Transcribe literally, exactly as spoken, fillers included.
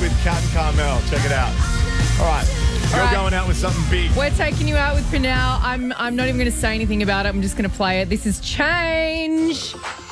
with Kat and Carmel. Check it out. All right. You're All right. going out with something big. We're taking you out with Pinal. I'm I'm not even going to say anything about it. I'm just going to play it. This is Change.